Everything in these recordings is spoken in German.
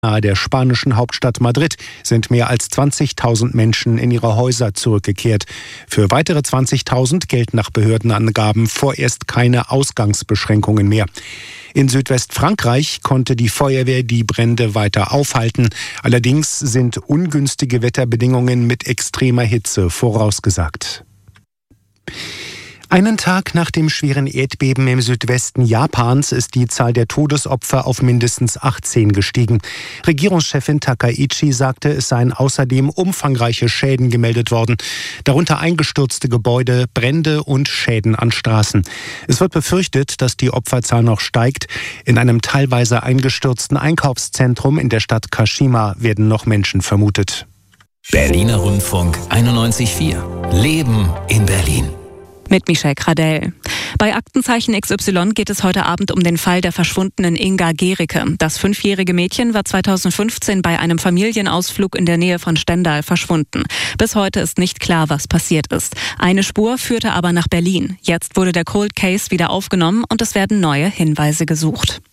Nahe der spanischen Hauptstadt Madrid sind mehr als 20.000 Menschen in ihre Häuser zurückgekehrt. Für weitere 20.000 gelten nach Behördenangaben vorerst keine Ausgangsbeschränkungen mehr. In Südwestfrankreich konnte die Feuerwehr die Brände weiter aufhalten. Allerdings sind ungünstige Wetterbedingungen mit extremer Hitze vorausgesagt. Einen Tag nach dem schweren Erdbeben im Südwesten Japans ist die Zahl der Todesopfer auf mindestens 18 gestiegen. Regierungschefin Takaichi sagte, es seien außerdem umfangreiche Schäden gemeldet worden, darunter eingestürzte Gebäude, Brände und Schäden an Straßen. Es wird befürchtet, dass die Opferzahl noch steigt. In einem teilweise eingestürzten Einkaufszentrum in der Stadt Kashima werden noch Menschen vermutet. Berliner Rundfunk 91.4. Leben in Berlin. Mit Michelle Kradell. Bei Aktenzeichen XY geht es heute Abend um den Fall der verschwundenen Inga Gericke. Das 5-jährige Mädchen war 2015 bei einem Familienausflug in der Nähe von Stendal verschwunden. Bis heute ist nicht klar, was passiert ist. Eine Spur führte aber nach Berlin. Jetzt wurde der Cold Case wieder aufgenommen und es werden neue Hinweise gesucht.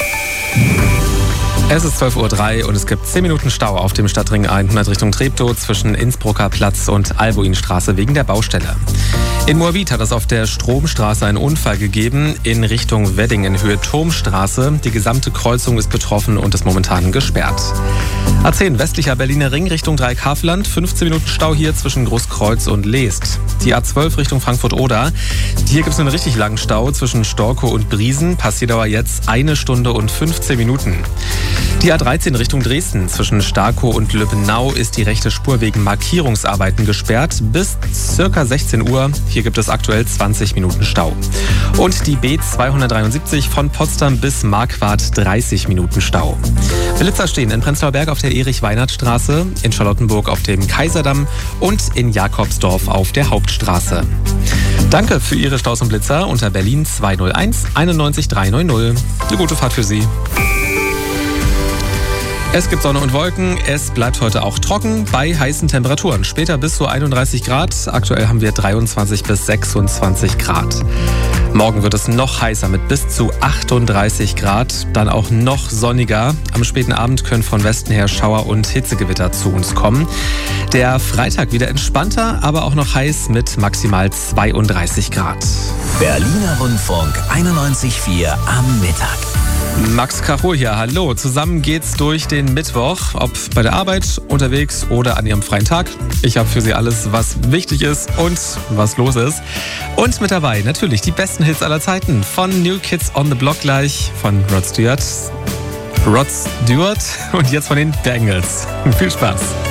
Es ist 12.03 Uhr und es gibt 10 Minuten Stau auf dem Stadtring 100 Richtung Treptow zwischen Innsbrucker Platz und Albuinstraße wegen der Baustelle. In Moabit hat es auf der Stromstraße einen Unfall gegeben in Richtung Wedding in Höhe Turmstraße. Die gesamte Kreuzung ist betroffen und ist momentan gesperrt. A10 westlicher Berliner Ring Richtung Dreieckhavelland. 15 Minuten Stau hier zwischen Großkreuz und Leest. Die A12 Richtung Frankfurt-Oder. Hier gibt es einen richtig langen Stau zwischen Storkow und Briesen. Passierdauer jetzt 1 Stunde und 15 Minuten. Die A13 Richtung Dresden zwischen Starkow und Lübbenau ist die rechte Spur wegen Markierungsarbeiten gesperrt bis ca. 16 Uhr. Hier gibt es aktuell 20 Minuten Stau. Und die B273 von Potsdam bis Marquardt 30 Minuten Stau. Blitzer stehen in Prenzlauer Berg auf der Erich-Weinert-Straße, in Charlottenburg auf dem Kaiserdamm und in Jakobsdorf auf der Hauptstraße. Danke für Ihre Staus und Blitzer unter Berlin 201 91 390. Eine gute Fahrt für Sie. Es gibt Sonne und Wolken, es bleibt heute auch trocken bei heißen Temperaturen. Später bis zu 31 Grad, aktuell haben wir 23 bis 26 Grad. Morgen wird es noch heißer mit bis zu 38 Grad, dann auch noch sonniger. Am späten Abend können von Westen her Schauer und Hitzegewitter zu uns kommen. Der Freitag wieder entspannter, aber auch noch heiß mit maximal 32 Grad. Berliner Rundfunk 91.4 am Mittag. Max Kachur hier, hallo. Zusammen geht's durch den Mittwoch, ob bei der Arbeit, unterwegs oder an Ihrem freien Tag. Ich habe für Sie alles, was wichtig ist und was los ist. Und mit dabei natürlich die besten Hits aller Zeiten von New Kids on the Block gleich, von Rod Stewart und jetzt von den Bangles. Viel Spaß.